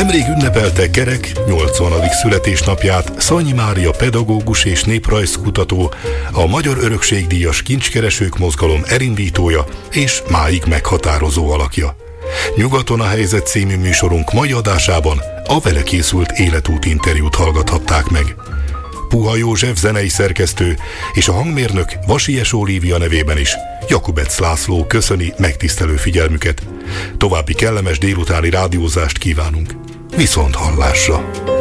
Nemrég ünnepelte kerek 80. születésnapját Szanyi Mária pedagógus és néprajzkutató, a Magyar Örökségdíjas Kincskeresők Mozgalom elindítója és máig meghatározó alakja. Nyugaton a helyzet című műsorunk mai adásában a vele készült életút interjút hallgathatták meg. Puha József zenei szerkesztő és a hangmérnök Vasies Olívia nevében is Jakubec László köszöni megtisztelő figyelmüket. További kellemes délutáni rádiózást kívánunk. Viszont hallásra!